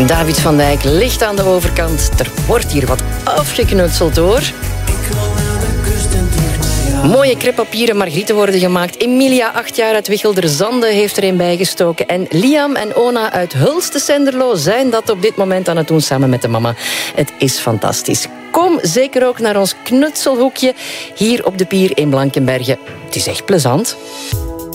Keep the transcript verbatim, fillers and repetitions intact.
David van Dijk ligt aan de overkant. Er wordt hier wat afgeknutseld, hoor. Mooie crêpepapieren margrieten worden gemaakt. Emilia, acht jaar uit Wichelderzande, heeft er een bijgestoken. En Liam en Ona uit Hulste-Senderlo zijn dat op dit moment aan het doen samen met de mama. Het is fantastisch. Kom zeker ook naar ons knutselhoekje hier op de pier in Blankenberge. Het is echt plezant.